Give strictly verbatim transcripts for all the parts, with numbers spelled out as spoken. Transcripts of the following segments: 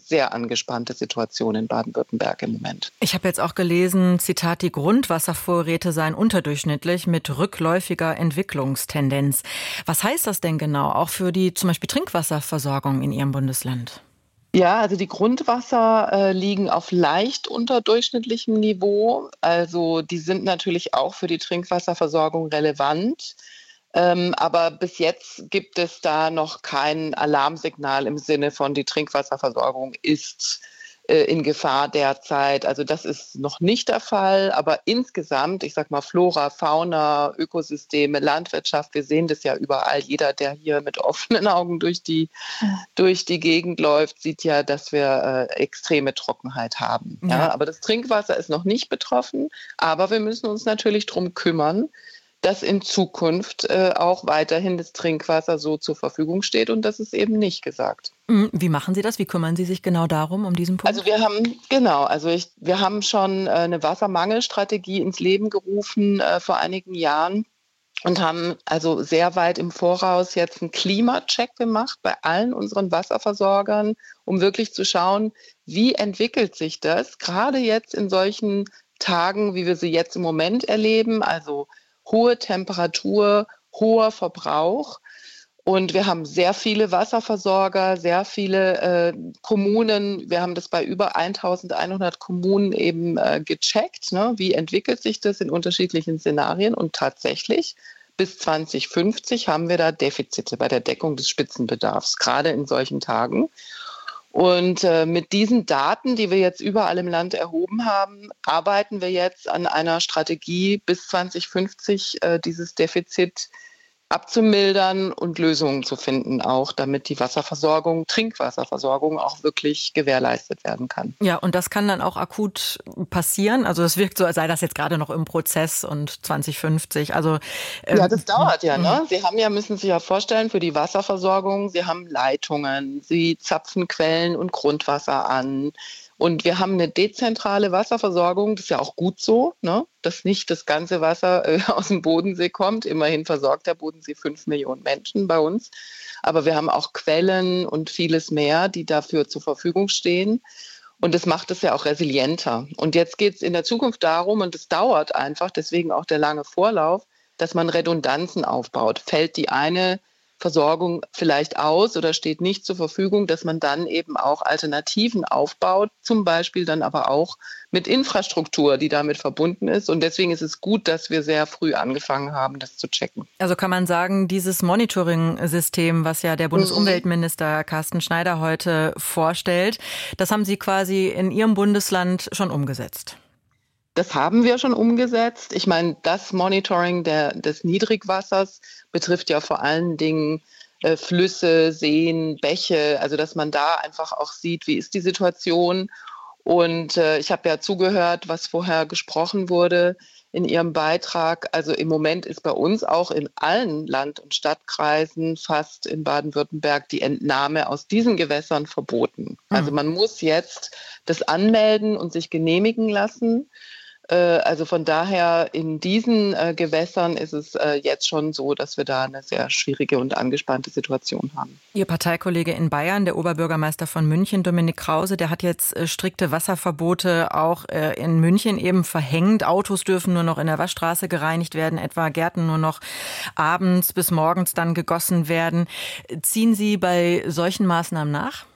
sehr angespannte Situation in Baden-Württemberg im Moment. Ich habe jetzt auch gelesen, Zitat, die Grundwasservorräte seien unterdurchschnittlich mit rückläufiger Entwicklungstendenz. Was heißt das denn genau, auch für die zum Beispiel Trinkwasserversorgung in Ihrem Bundesland? Ja, also die Grundwasser äh, liegen auf leicht unterdurchschnittlichem Niveau. Also die sind natürlich auch für die Trinkwasserversorgung relevant. Ähm, aber bis jetzt gibt es da noch kein Alarmsignal im Sinne von, die Trinkwasserversorgung ist äh, in Gefahr derzeit. Also das ist noch nicht der Fall. Aber insgesamt, ich sag mal Flora, Fauna, Ökosysteme, Landwirtschaft, wir sehen das ja überall. Jeder, der hier mit offenen Augen durch die, durch die Gegend läuft, sieht ja, dass wir äh, extreme Trockenheit haben. Ja. Ja, aber das Trinkwasser ist noch nicht betroffen. Aber wir müssen uns natürlich darum kümmern, dass in Zukunft äh, auch weiterhin das Trinkwasser so zur Verfügung steht, und das ist eben nicht gesagt. Wie machen Sie das? Wie kümmern Sie sich genau darum, um diesen Punkt? Also wir haben, genau, also ich, wir haben schon äh, eine Wassermangelstrategie ins Leben gerufen äh, vor einigen Jahren und haben also sehr weit im Voraus jetzt einen Klimacheck gemacht bei allen unseren Wasserversorgern, um wirklich zu schauen, wie entwickelt sich das, gerade jetzt in solchen Tagen, wie wir sie jetzt im Moment erleben, also hohe Temperatur, hoher Verbrauch. Und wir haben sehr viele Wasserversorger, sehr viele äh, Kommunen. Wir haben das bei über eintausendeinhundert Kommunen eben äh, gecheckt, ne? Wie entwickelt sich das in unterschiedlichen Szenarien. Und tatsächlich bis zwanzig fünfzig haben wir da Defizite bei der Deckung des Spitzenbedarfs, gerade in solchen Tagen. Und äh, mit diesen Daten, die wir jetzt überall im Land erhoben haben, arbeiten wir jetzt an einer Strategie, bis zwanzig fünfzig äh, dieses Defizit abzumildern und Lösungen zu finden, auch damit die Wasserversorgung, Trinkwasserversorgung auch wirklich gewährleistet werden kann. Ja, und das kann dann auch akut passieren. Also es wirkt so, als sei das jetzt gerade noch im Prozess und zwanzig fünfzig. Also ähm, ja, das dauert ja. Ne? Sie haben ja, müssen sich ja vorstellen, für die Wasserversorgung, Sie haben Leitungen, Sie zapfen Quellen und Grundwasser an. Und wir haben eine dezentrale Wasserversorgung, das ist ja auch gut so, ne? Dass nicht das ganze Wasser äh, aus dem Bodensee kommt. Immerhin versorgt der Bodensee fünf Millionen Menschen bei uns. Aber wir haben auch Quellen und vieles mehr, die dafür zur Verfügung stehen. Und das macht es ja auch resilienter. Und jetzt geht es in der Zukunft darum, und es dauert einfach, deswegen auch der lange Vorlauf, dass man Redundanzen aufbaut. Fällt die eine Versorgung vielleicht aus oder steht nicht zur Verfügung, dass man dann eben auch Alternativen aufbaut, zum Beispiel dann aber auch mit Infrastruktur, die damit verbunden ist. Und deswegen ist es gut, dass wir sehr früh angefangen haben, das zu checken. Also kann man sagen, dieses Monitoring-System, was ja der Bundesumweltminister Carsten Schneider heute vorstellt, das haben Sie quasi in Ihrem Bundesland schon umgesetzt. Das haben wir schon umgesetzt. Ich meine, das Monitoring der, des Niedrigwassers betrifft ja vor allen Dingen äh, Flüsse, Seen, Bäche, also dass man da einfach auch sieht, wie ist die Situation. Und äh, ich habe ja zugehört, was vorher gesprochen wurde in Ihrem Beitrag. Also im Moment ist bei uns auch in allen Land- und Stadtkreisen, fast in Baden-Württemberg, die Entnahme aus diesen Gewässern verboten. Mhm. Also man muss jetzt das anmelden und sich genehmigen lassen. Also von daher, in diesen äh, Gewässern ist es äh, jetzt schon so, dass wir da eine sehr schwierige und angespannte Situation haben. Ihr Parteikollege in Bayern, der Oberbürgermeister von München, Dominik Krause, der hat jetzt äh, strikte Wasserverbote auch äh, in München eben verhängt. Autos dürfen nur noch in der Waschstraße gereinigt werden, etwa Gärten nur noch abends bis morgens dann gegossen werden. Ziehen Sie bei solchen Maßnahmen nach?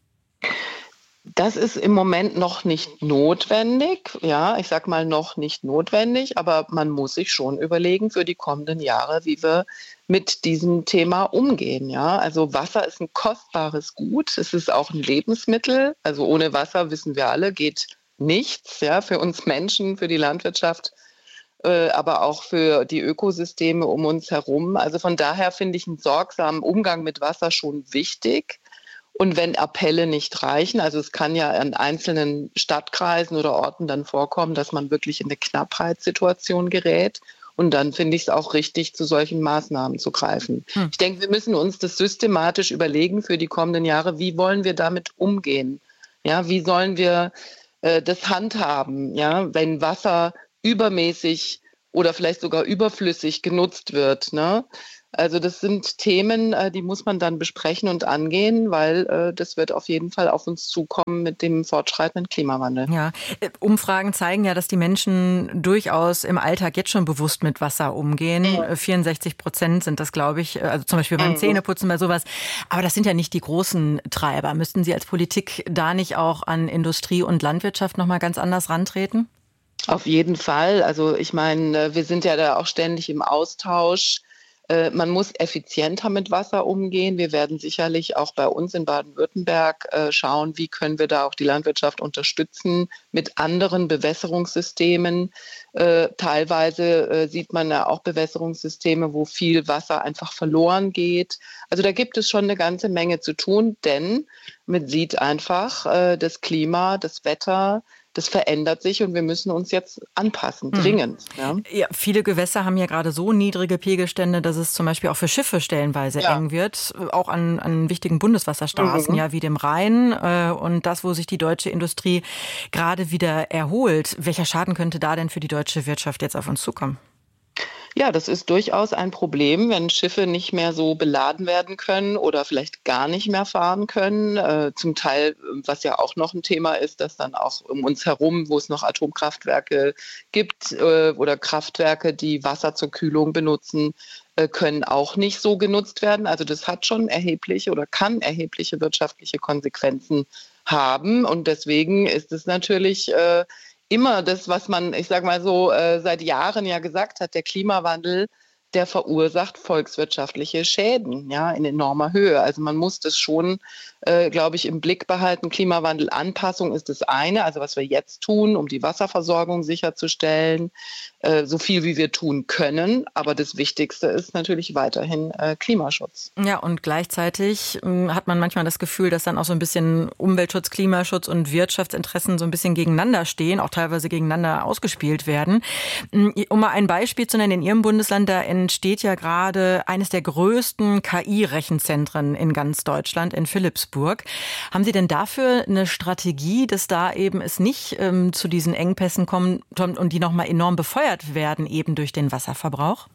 Das ist im Moment noch nicht notwendig. Ja, ich sag mal noch nicht notwendig, aber man muss sich schon überlegen für die kommenden Jahre, wie wir mit diesem Thema umgehen. Ja, also Wasser ist ein kostbares Gut. Es ist auch ein Lebensmittel. Also ohne Wasser, wissen wir alle, geht nichts. Ja, für uns Menschen, für die Landwirtschaft, äh, aber auch für die Ökosysteme um uns herum. Also von daher finde ich einen sorgsamen Umgang mit Wasser schon wichtig. Und wenn Appelle nicht reichen, also es kann ja an einzelnen Stadtkreisen oder Orten dann vorkommen, dass man wirklich in eine Knappheitssituation gerät. Und dann finde ich es auch richtig, zu solchen Maßnahmen zu greifen. Hm. Ich denke, wir müssen uns das systematisch überlegen für die kommenden Jahre. Wie wollen wir damit umgehen? Ja, wie sollen wir äh, das handhaben? Ja, wenn Wasser übermäßig oder vielleicht sogar überflüssig genutzt wird, ne? Also das sind Themen, die muss man dann besprechen und angehen, weil das wird auf jeden Fall auf uns zukommen mit dem fortschreitenden Klimawandel. Ja, Umfragen zeigen ja, dass die Menschen durchaus im Alltag jetzt schon bewusst mit Wasser umgehen. Mhm. vierundsechzig Prozent sind das, glaube ich, also zum Beispiel beim mhm. Zähneputzen, bei sowas. Aber das sind ja nicht die großen Treiber. Müssten Sie als Politik da nicht auch an Industrie und Landwirtschaft noch mal ganz anders rantreten? Auf jeden Fall. Also ich meine, wir sind ja da auch ständig im Austausch. Man muss effizienter mit Wasser umgehen. Wir werden sicherlich auch bei uns in Baden-Württemberg schauen, wie können wir da auch die Landwirtschaft unterstützen mit anderen Bewässerungssystemen. Teilweise sieht man ja auch Bewässerungssysteme, wo viel Wasser einfach verloren geht. Also da gibt es schon eine ganze Menge zu tun, denn man sieht einfach, das Klima, das Wetter, das verändert sich und wir müssen uns jetzt anpassen, dringend. Hm. Ja. Ja, viele Gewässer haben ja gerade so niedrige Pegelstände, dass es zum Beispiel auch für Schiffe stellenweise ja. eng wird, auch an, an wichtigen Bundeswasserstraßen, mhm. ja, wie dem Rhein. Und das, wo sich die deutsche Industrie gerade wieder erholt. Welcher Schaden könnte da denn für die deutsche Wirtschaft jetzt auf uns zukommen? Ja, das ist durchaus ein Problem, wenn Schiffe nicht mehr so beladen werden können oder vielleicht gar nicht mehr fahren können. Äh, zum Teil, was ja auch noch ein Thema ist, dass dann auch um uns herum, wo es noch Atomkraftwerke gibt äh, oder Kraftwerke, die Wasser zur Kühlung benutzen, äh, können auch nicht so genutzt werden. Also das hat schon erhebliche oder kann erhebliche wirtschaftliche Konsequenzen haben. Und deswegen ist es natürlich äh, immer das, was man, ich sage mal so, äh, seit Jahren ja gesagt hat, der Klimawandel, der verursacht volkswirtschaftliche Schäden, ja, in enormer Höhe. Also man muss das schon, äh, glaube ich, im Blick behalten. Klimawandelanpassung ist das eine, also was wir jetzt tun, um die Wasserversorgung sicherzustellen, äh, so viel wie wir tun können. Aber das Wichtigste ist natürlich weiterhin äh, Klimaschutz. Ja, und gleichzeitig äh, hat man manchmal das Gefühl, dass dann auch so ein bisschen Umweltschutz, Klimaschutz und Wirtschaftsinteressen so ein bisschen gegeneinander stehen, auch teilweise gegeneinander ausgespielt werden. Um mal ein Beispiel zu nennen, in Ihrem Bundesland, da entsteht ja gerade eines der größten K I-Rechenzentren in ganz Deutschland, in Philippsburg. Haben Sie denn dafür eine Strategie, dass da eben es nicht ähm, zu diesen Engpässen kommt und die nochmal enorm befeuert werden, eben durch den Wasserverbrauch?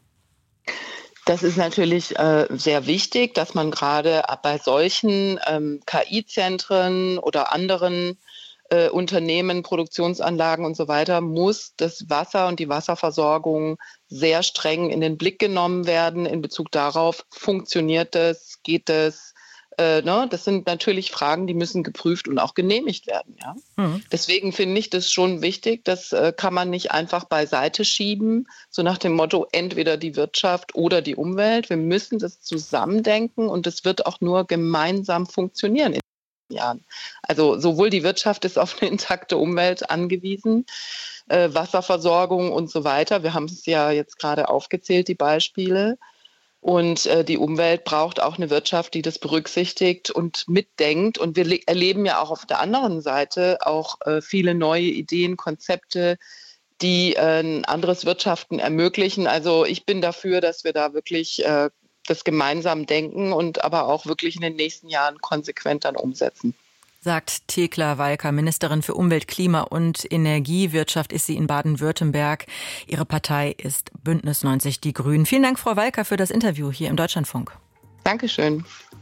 Das ist natürlich äh, sehr wichtig, dass man gerade bei solchen ähm, K I-Zentren oder anderen äh, Unternehmen, Produktionsanlagen und so weiter, muss das Wasser und die Wasserversorgung sehr streng in den Blick genommen werden in Bezug darauf, funktioniert das, geht das? Äh, ne? Das sind natürlich Fragen, die müssen geprüft und auch genehmigt werden. Ja? Mhm. Deswegen finde ich das schon wichtig. Das äh, kann man nicht einfach beiseite schieben, so nach dem Motto, entweder die Wirtschaft oder die Umwelt. Wir müssen das zusammendenken und es wird auch nur gemeinsam funktionieren in den Jahren. Also sowohl die Wirtschaft ist auf eine intakte Umwelt angewiesen, äh, Wasserversorgung und so weiter. Wir haben es ja jetzt gerade aufgezählt, die Beispiele. Und äh, die Umwelt braucht auch eine Wirtschaft, die das berücksichtigt und mitdenkt. Und wir le- erleben ja auch auf der anderen Seite auch äh, viele neue Ideen, Konzepte, die äh, ein anderes Wirtschaften ermöglichen. Also ich bin dafür, dass wir da wirklich äh, das gemeinsam denken und aber auch wirklich in den nächsten Jahren konsequent dann umsetzen. Sagt Thekla Walker, Ministerin für Umwelt, Klima und Energiewirtschaft ist sie in Baden-Württemberg. Ihre Partei ist Bündnis neunzig Die Grünen. Vielen Dank, Frau Walker, für das Interview hier im Deutschlandfunk. Dankeschön.